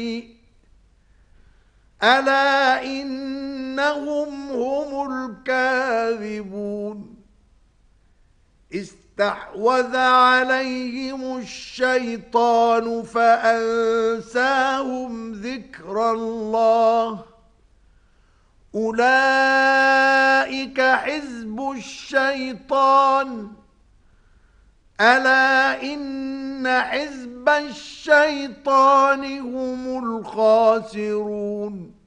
ألا إنهم هم الكاذبون استحوذ عليهم الشيطان فأنساهم ذكر الله أولئك حزب الشيطان ألا إن حزب الشيطان هم الخاسرون